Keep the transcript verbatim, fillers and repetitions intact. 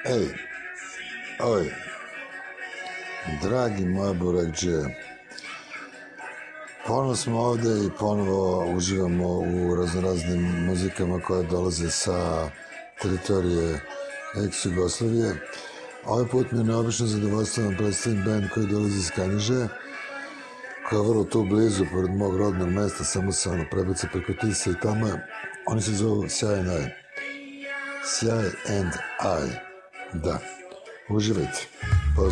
Ej, oj, dragi moj burekđe, ponovo smo ovde i ponovo uživamo u raznoraznim muzikama koje dolaze sa teritorije ex-Jugoslavije. Ovaj put mi je neobično zadovoljstvo da predstavim band koji dolazi iz Kanjiže, koja je vrlo tu blizu, pored mog rodnog mesta, samo se ono prebaca preko Tise i tamo je. Oni se zovu Sjaj and I. Sjaj and I. Da, uživajte.